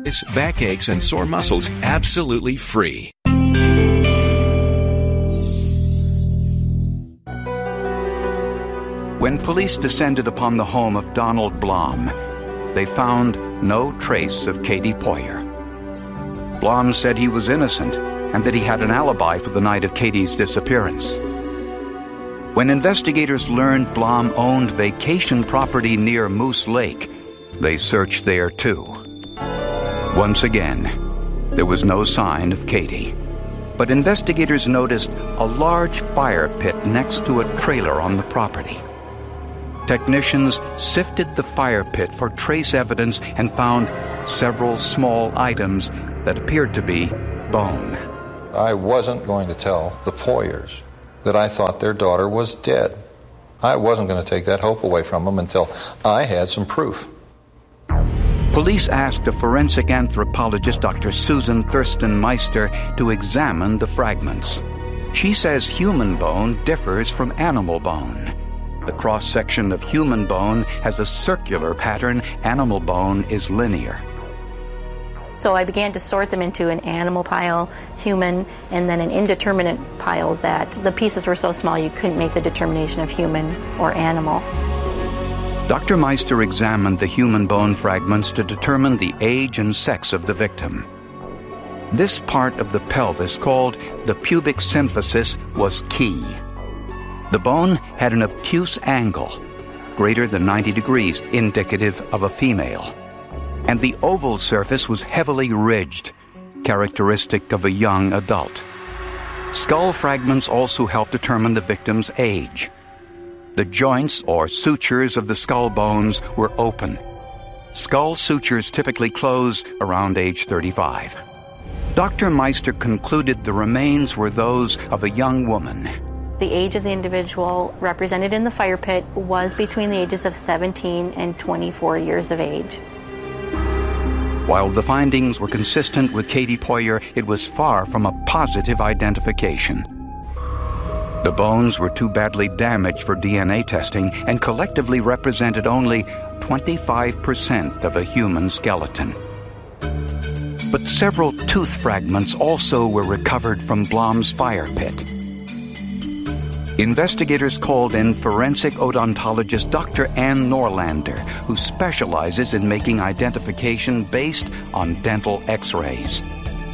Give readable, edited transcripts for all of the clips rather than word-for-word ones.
It's backaches and sore muscles absolutely free. When police descended upon the home of Donald Blom, they found no trace of Katie Poyer. Blom said he was innocent and that he had an alibi for the night of Katie's disappearance. When investigators learned Blom owned vacation property near Moose Lake, they searched there too. Once again, there was no sign of Katie. But investigators noticed a large fire pit next to a trailer on the property. Technicians sifted the fire pit for trace evidence and found several small items that appeared to be bone. I wasn't going to tell the Poyers that I thought their daughter was dead. I wasn't going to take that hope away from them until I had some proof. Police asked a forensic anthropologist, Dr. Susan Thurston Meister, to examine the fragments. She says human bone differs from animal bone. The cross-section of human bone has a circular pattern. Animal bone is linear. So I began to sort them into an animal pile, human, and then an indeterminate pile that the pieces were so small you couldn't make the determination of human or animal. Dr. Meister examined the human bone fragments to determine the age and sex of the victim. This part of the pelvis, called the pubic symphysis, was key. The bone had an obtuse angle, greater than 90 degrees, indicative of a female. And the oval surface was heavily ridged, characteristic of a young adult. Skull fragments also helped determine the victim's age. The joints or sutures of the skull bones were open. Skull sutures typically close around age 35. Dr. Meister concluded the remains were those of a young woman. The age of the individual represented in the fire pit was between the ages of 17 and 24 years of age. While the findings were consistent with Katie Poyer, it was far from a positive identification. The bones were too badly damaged for DNA testing and collectively represented only 25% of a human skeleton. But several tooth fragments also were recovered from Blom's fire pit. Investigators called in forensic odontologist Dr. Ann Norlander, who specializes in making identification based on dental x-rays.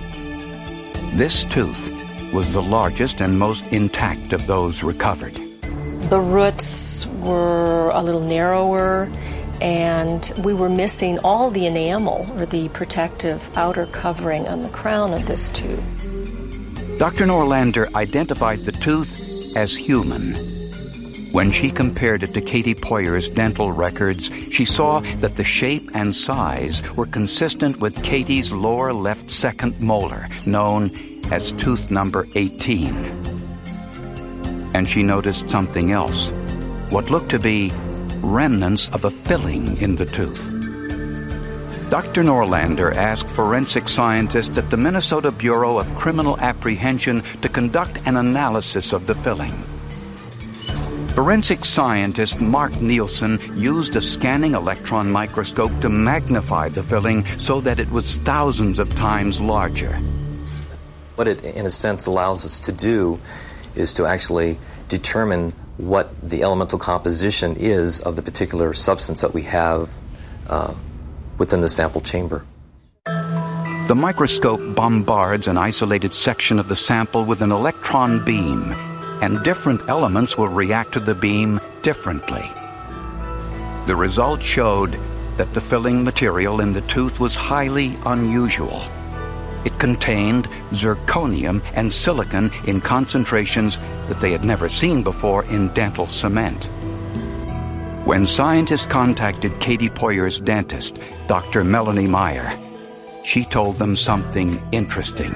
This tooth was the largest and most intact of those recovered. The roots were a little narrower, and we were missing all the enamel, or the protective outer covering on the crown of this tooth. Dr. Norlander identified the tooth as human. When she compared it to Katie Poyer's dental records, she saw that the shape and size were consistent with Katie's lower left second molar, known as tooth number 18. And she noticed something else, what looked to be remnants of a filling in the tooth. Dr. Norlander asked forensic scientists at the Minnesota Bureau of Criminal Apprehension to conduct an analysis of the filling. Forensic scientist Mark Nielsen used a scanning electron microscope to magnify the filling so that it was thousands of times larger. What it, in a sense, allows us to do is to actually determine what the elemental composition is of the particular substance that we have within the sample chamber. The microscope bombards an isolated section of the sample with an electron beam, and different elements will react to the beam differently. The results showed that the filling material in the tooth was highly unusual. It contained zirconium and silicon in concentrations that they had never seen before in dental cement. When scientists contacted Katie Poyer's dentist, Dr. Melanie Meyer, she told them something interesting.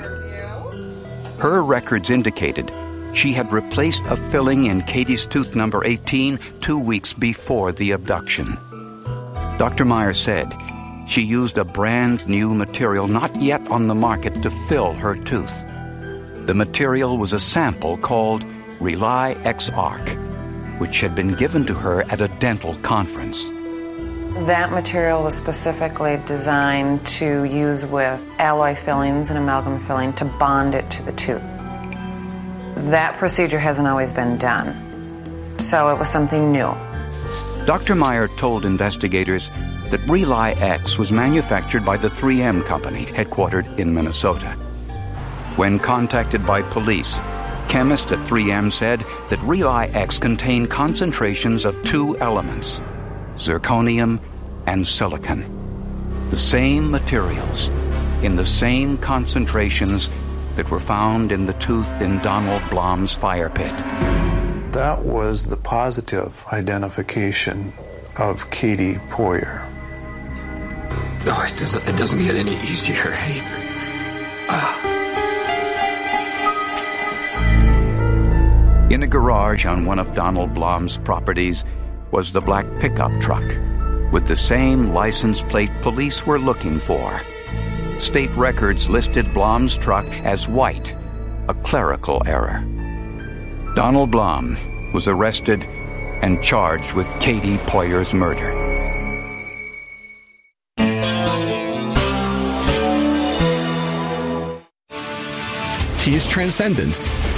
Her records indicated she had replaced a filling in Katie's tooth number 18 2 weeks before the abduction. Dr. Meyer said she used a brand new material not yet on the market to fill her tooth. The material was a sample called Rely X-Arc, which had been given to her at a dental conference. That material was specifically designed to use with alloy fillings and amalgam filling to bond it to the tooth. That procedure hasn't always been done, so it was something new. Dr. Meyer told investigators that Rely X was manufactured by the 3M Company, headquartered in Minnesota. When contacted by police, chemists at 3M said that Rely X contained concentrations of two elements, zirconium and silicon. The same materials, in the same concentrations that were found in the tooth in Donald Blom's fire pit. That was the positive identification of Katie Poyer. No, it doesn't get any easier. In a garage on one of Donald Blom's properties was the black pickup truck with the same license plate police were looking for. State records listed Blom's truck as white, a clerical error. Donald Blom was arrested and charged with Katie Poyer's murder. He is transcendent,